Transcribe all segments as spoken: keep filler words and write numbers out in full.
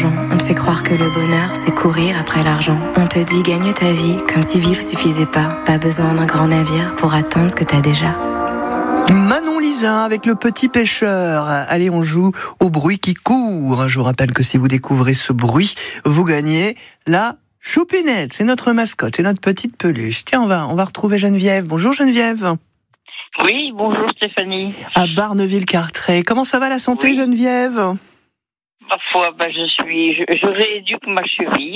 l'argent. On te fait croire que le bonheur, c'est courir après l'argent. On te dit gagne ta vie, comme si vivre suffisait pas. Pas besoin d'un grand navire pour atteindre ce que t'as déjà. Manon Lisa avec le petit pêcheur. Allez, on joue au bruit qui court. Je vous rappelle que si vous découvrez ce bruit, vous gagnez la choupinette. C'est notre mascotte, c'est notre petite peluche. Tiens, on va, on va retrouver Geneviève. Bonjour Geneviève. Oui, bonjour Stéphanie. À Barneville-Carteret. Comment ça va la santé, oui. Geneviève? Parfois, bah, je suis, je, je rééduque ma cheville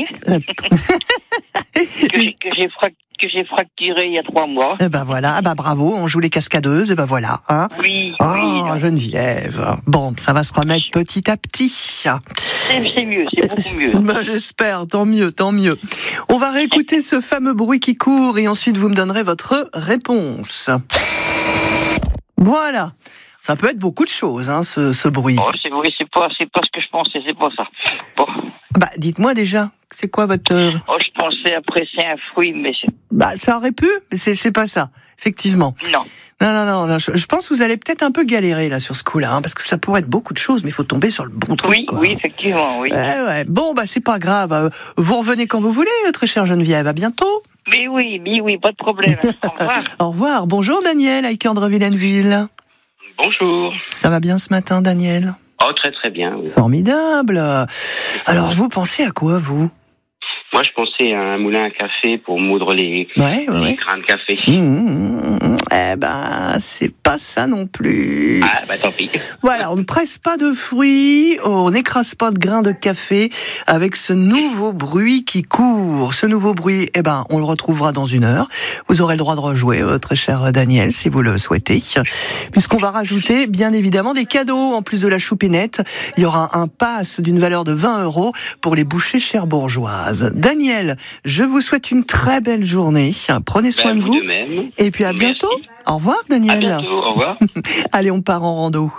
que, j'ai, que, j'ai frac, que j'ai fracturée il y a trois mois. Et ben voilà, ah bah bravo, on joue les cascadeuses, et ben voilà. Hein. Oui, oh, oui. Geneviève. Bon, ça va se remettre petit à petit. C'est, c'est mieux, c'est beaucoup mieux. Ben, j'espère, tant mieux, tant mieux. On va réécouter ce fameux bruit qui court et ensuite vous me donnerez votre réponse. Voilà. Ça peut être beaucoup de choses, hein, ce, ce bruit. Oh, c'est, oui, c'est pas, c'est pas ce que je pensais, c'est pas ça. Bon. Bah, dites-moi déjà, c'est quoi votre... Oh, je pensais apprécier un fruit, mais c'est... Bah, ça aurait pu, mais c'est, c'est pas ça, effectivement. Non. Non, non, non, non je, je pense que vous allez peut-être un peu galérer, là, sur ce coup-là, hein, parce que ça pourrait être beaucoup de choses, mais il faut tomber sur le bon truc, Oui, quoi. oui, effectivement, oui. Ouais, ouais. Bon, bah, c'est pas grave. Vous revenez quand vous voulez, très chère Geneviève. À bientôt. Mais oui, mais oui, pas de problème. Au revoir. Au revoir. Bonjour, Daniel, avec André-Villeneuve. Bonjour. Ça va bien ce matin, Daniel? Oh, très très bien. Oui. Formidable. Alors, vous pensez à quoi, vous? Moi, je pensais à un moulin à café pour moudre les, ouais, ouais, les ouais. grains de café. Mmh, mmh, mmh. Eh ben, c'est pas ça non plus. Ah, bah tant pis. Voilà, on ne presse pas de fruits, on n'écrase pas de grains de café avec ce nouveau bruit qui court. Ce nouveau bruit, eh ben, on le retrouvera dans une heure. Vous aurez le droit de rejouer, euh, très cher Daniel, si vous le souhaitez. Puisqu'on va rajouter, bien évidemment, des cadeaux. En plus de la choupinette, il y aura un pass d'une valeur de vingt euros pour les bouchées cherbourgeoises. Daniel, je vous souhaite une très belle journée. Prenez soin ben, de vous. De même. Et puis à Merci. bientôt. Au revoir, Daniel. À bientôt, au revoir. Allez, on part en rando.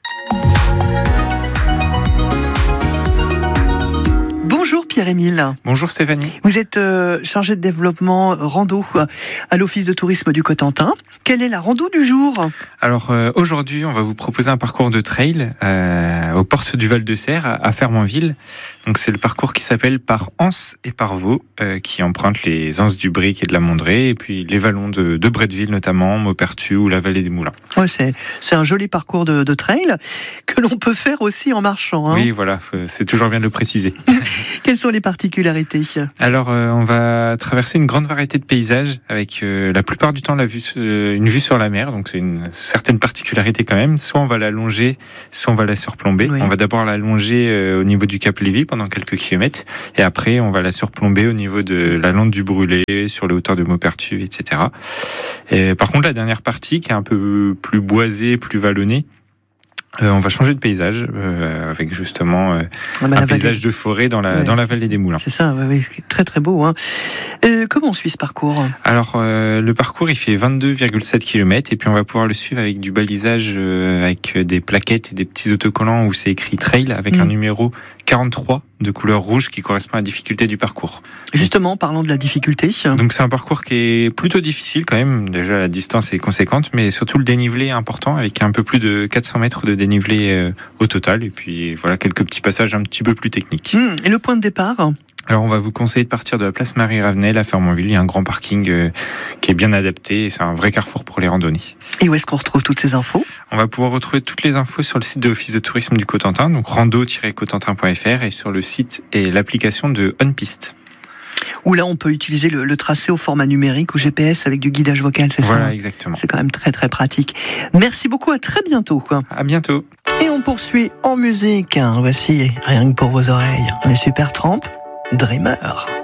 Bonjour Pierre-Émile. Bonjour Stéphanie. Vous êtes euh, chargé de développement rando à l'Office de tourisme du Cotentin. Quelle est la rando du jour? Alors euh, aujourd'hui, on va vous proposer un parcours de trail euh, aux portes du Val-de-Serre, à Fermanville. Donc c'est le parcours qui s'appelle Par Anse et par Vaux, euh, qui emprunte les anses du Bric et de la Mondrée, et puis les vallons de, de Bretteville notamment, Maupertuis ou la vallée des Moulins. Ouais, c'est, c'est un joli parcours de, de trail que l'on peut faire aussi en marchant. Hein. Oui, voilà, c'est toujours bien de le préciser. Quelles sont les particularités? Alors, euh, on va traverser une grande variété de paysages avec euh, la plupart du temps la vue, euh, une vue sur la mer, donc c'est une certaine particularité quand même. Soit on va la longer, soit on va la surplomber. Oui. On va d'abord la longer euh, au niveau du Cap Lévy pendant quelques kilomètres, et après on va la surplomber au niveau de la lande du Brûlé, sur les hauteurs de Maupertuis, et cetera. Et, par contre, la dernière partie, qui est un peu plus boisée, plus vallonnée, Euh, on va changer de paysage euh, avec justement euh, ah bah un paysage vallée. de forêt dans la ouais. dans la vallée des Moulins. C'est ça, ouais, ouais, c'est très très beau. Hein. Euh, comment on suit ce parcours? Alors euh, le parcours il fait vingt-deux virgule sept kilomètres et puis on va pouvoir le suivre avec du balisage euh, avec des plaquettes et des petits autocollants où c'est écrit trail avec mmh. un numéro quarante-trois de couleur rouge qui correspond à la difficulté du parcours. Justement, parlons de la difficulté. Donc c'est un parcours qui est plutôt difficile quand même. Déjà la distance est conséquente, mais surtout le dénivelé est important avec un peu plus de quatre cents mètres de dénivelé euh, au total. Et puis voilà quelques petits passages un petit peu plus techniques. Mmh, et le point de départ ? Alors on va vous conseiller de partir de la place Marie-Ravenel à Fermanville. Il y a un grand parking euh, qui est bien adapté et c'est un vrai carrefour pour les randonnées. Et où est-ce qu'on retrouve toutes ces infos ? On va pouvoir retrouver toutes les infos sur le site de l'Office de tourisme du Cotentin, donc rando tiret cotentin point f r, et sur le site et l'application de OnPiste. Où là on peut utiliser le, le tracé au format numérique ou G P S avec du guidage vocal, c'est voilà, ça ? Voilà, exactement. C'est quand même très très pratique. Merci beaucoup, à très bientôt. Quoi. À bientôt. Et on poursuit en musique. Voici, rien que pour vos oreilles, les Supertramp, Dreamer.